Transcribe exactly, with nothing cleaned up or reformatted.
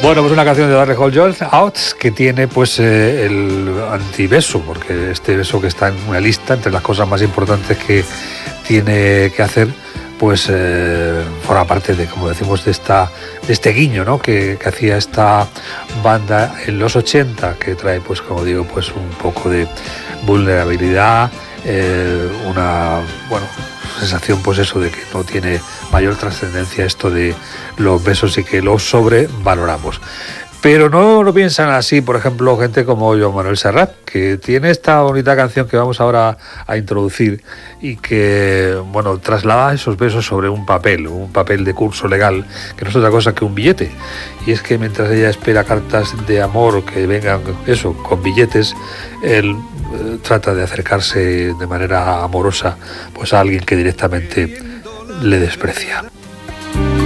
Bueno, pues una canción de Darrell Hall Oates que tiene pues eh, el antibeso, porque este beso que está en una lista entre las cosas más importantes que tiene que hacer, pues eh, forma parte de, como decimos, de esta de este guiño, ¿no? que, que hacía esta banda en los ochenta, que trae, pues como digo, pues un poco de vulnerabilidad, eh, una bueno sensación, pues eso, de que no tiene mayor trascendencia esto de los besos y que los sobrevaloramos. Pero no lo piensan así, por ejemplo, gente como Joan Manuel Serrat, que tiene esta bonita canción que vamos ahora a introducir y que, bueno, traslada esos besos sobre un papel, un papel de curso legal, que no es otra cosa que un billete. Y es que mientras ella espera cartas de amor que vengan, eso, con billetes, él eh, trata de acercarse de manera amorosa pues a alguien que directamente le desprecia.